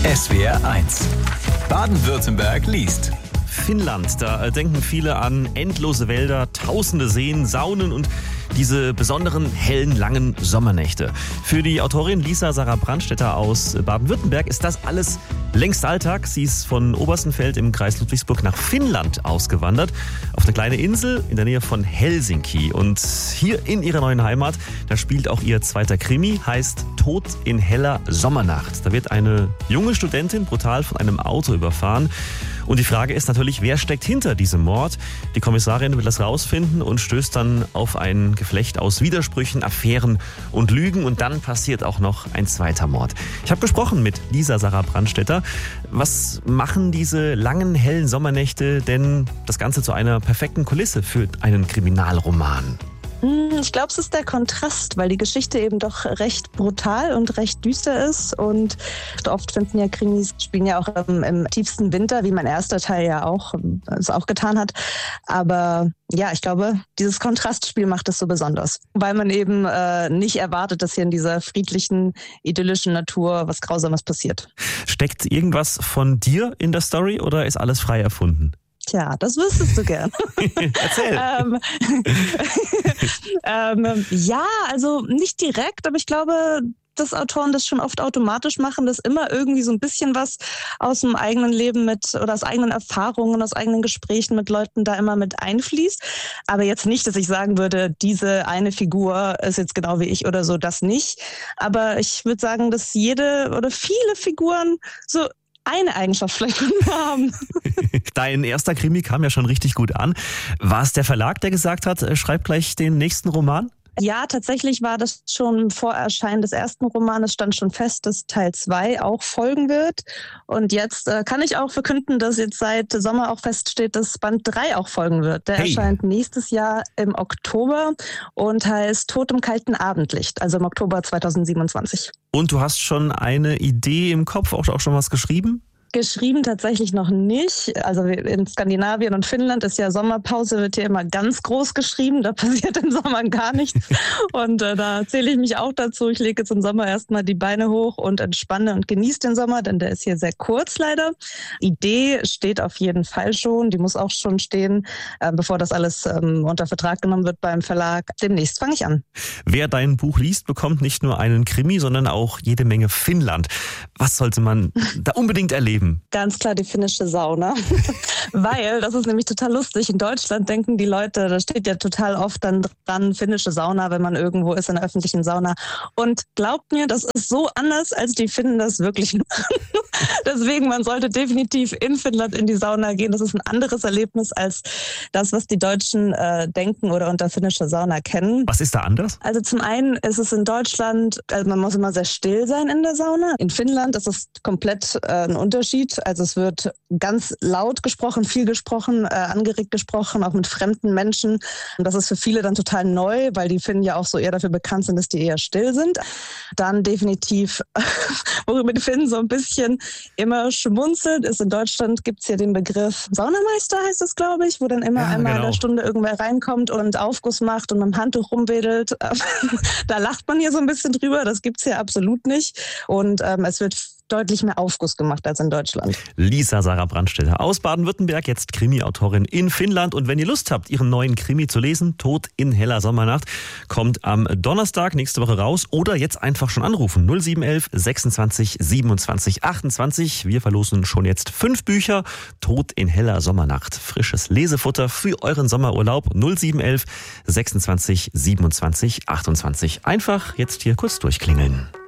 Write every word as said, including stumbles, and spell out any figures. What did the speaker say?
S W R eins. Baden-Württemberg liest. Finnland, da denken viele an endlose Wälder, tausende Seen, Saunen und diese besonderen hellen, langen Sommernächte. Für die Autorin Lisa Sarah Brandstetter aus Baden-Württemberg ist das alles längst Alltag. Sie ist von Oberstenfeld im Kreis Ludwigsburg nach Finnland ausgewandert, auf eine kleine Insel in der Nähe von Helsinki. Und hier in ihrer neuen Heimat, da spielt auch ihr zweiter Krimi, heißt Tod in heller Sommernacht. Da wird eine junge Studentin brutal von einem Auto überfahren. Und die Frage ist natürlich, wer steckt hinter diesem Mord? Die Kommissarin will das rausfinden und stößt dann auf ein Geflecht aus Widersprüchen, Affären und Lügen. Und dann passiert auch noch ein zweiter Mord. Ich habe gesprochen mit Lisa Sarah Brandstetter. Was machen diese langen, hellen Sommernächte denn das Ganze zu einer perfekten Kulisse für einen Kriminalroman? Ich glaube, es ist der Kontrast, weil die Geschichte eben doch recht brutal und recht düster ist. Und oft finden ja Krimis, spielen ja auch im, im tiefsten Winter, wie mein erster Teil ja auch es auch getan hat. Aber ja, ich glaube, dieses Kontrastspiel macht es so besonders, weil man eben äh, nicht erwartet, dass hier in dieser friedlichen, idyllischen Natur was Grausames passiert. Steckt irgendwas von dir in der Story oder ist alles frei erfunden? Tja, das wüsstest du gern. Erzähl. ähm, ähm, ja, also nicht direkt, aber ich glaube, dass Autoren das schon oft automatisch machen, dass immer irgendwie so ein bisschen was aus dem eigenen Leben mit oder aus eigenen Erfahrungen, aus eigenen Gesprächen mit Leuten da immer mit einfließt. Aber jetzt nicht, dass ich sagen würde, diese eine Figur ist jetzt genau wie ich oder so, das nicht. Aber ich würde sagen, dass jede oder viele Figuren so eine Eigenschaft vielleicht von mir haben. Dein erster Krimi kam ja schon richtig gut an. War es der Verlag, der gesagt hat, schreib gleich den nächsten Roman? Ja, tatsächlich war das schon vor Erscheinen des ersten Romans, stand schon fest, dass Teil zwei auch folgen wird. Und jetzt äh, kann ich auch verkünden, dass jetzt seit Sommer auch feststeht, dass Band drei auch folgen wird. Der hey. erscheint nächstes Jahr im Oktober und heißt Tod im kalten Abendlicht, also im Oktober zweitausendsiebenundzwanzig. Und du hast schon eine Idee im Kopf, auch, auch schon was geschrieben? Geschrieben tatsächlich noch nicht. Also in Skandinavien und Finnland ist ja Sommerpause, wird hier immer ganz groß geschrieben. Da passiert im Sommer gar nichts. Und äh, da zähle ich mich auch dazu. Ich lege jetzt im Sommer erstmal die Beine hoch und entspanne und genieße den Sommer, denn der ist hier sehr kurz leider. Idee steht auf jeden Fall schon. Die muss auch schon stehen, äh, bevor das alles ähm, unter Vertrag genommen wird beim Verlag. Demnächst fange ich an. Wer dein Buch liest, bekommt nicht nur einen Krimi, sondern auch jede Menge Finnland. Was sollte man da unbedingt erleben? Ganz klar die finnische Sauna, weil, das ist nämlich total lustig, in Deutschland denken die Leute, da steht ja total oft dann dran, finnische Sauna, wenn man irgendwo ist in der öffentlichen Sauna. Und glaubt mir, das ist so anders, als die Finnen das wirklich machen. Deswegen, man sollte definitiv in Finnland in die Sauna gehen. Das ist ein anderes Erlebnis als das, was die Deutschen äh, denken oder unter finnischer Sauna kennen. Was ist da anders? Also zum einen ist es in Deutschland, also man muss immer sehr still sein in der Sauna. In Finnland ist es komplett äh, ein Unterschied. Also es wird ganz laut gesprochen, viel gesprochen, äh, angeregt gesprochen, auch mit fremden Menschen. Und das ist für viele dann total neu, weil die Finnen ja auch so eher dafür bekannt sind, dass die eher still sind. Dann definitiv, worüber die Finnen so ein bisschen immer schmunzeln, ist in Deutschland gibt es ja den Begriff Saunameister, heißt es, glaube ich, wo dann immer ja, einmal genau. in der Stunde irgendwer reinkommt und Aufguss macht und mit dem Handtuch rumwedelt. Da lacht man hier so ein bisschen drüber, das gibt es hier absolut nicht. Und ähm, es wird deutlich mehr Aufguss gemacht als in Deutschland. Lisa Sarah Brandstetter aus Baden-Württemberg, jetzt Krimi-Autorin in Finnland. Und wenn ihr Lust habt, ihren neuen Krimi zu lesen, Tod in heller Sommernacht, kommt am Donnerstag nächste Woche raus oder jetzt einfach schon anrufen. null sieben elf sechsundzwanzig siebenundzwanzig achtundzwanzig. Wir verlosen schon jetzt fünf Bücher. Tod in heller Sommernacht. Frisches Lesefutter für euren Sommerurlaub. null sieben elf sechsundzwanzig siebenundzwanzig achtundzwanzig. Einfach jetzt hier kurz durchklingeln.